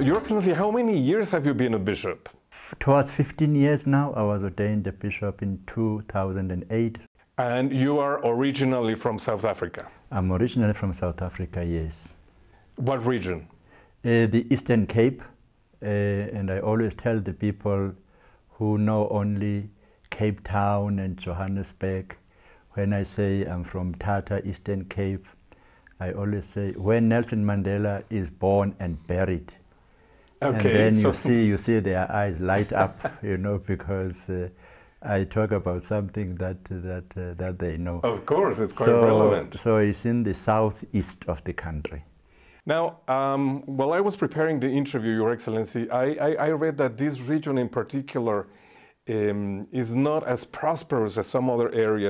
Your Excellency, how many years have you been a bishop? Towards 15 years now. I was ordained a bishop in 2008. And you are originally from South Africa? I'm originally from South Africa, yes. What region? The Eastern Cape. And I always tell the people who know only Cape Town and Johannesburg, when I say I'm from Tata, Eastern Cape, I always say where Nelson Mandela is born and buried. Okay, and then so you see their eyes light up, you know, because I talk about something that they know. Of course, it's quite relevant. So it's in the southeast of the country. Now, while I was preparing the interview, Your Excellency, I read that this region in particular is not as prosperous as some other areas.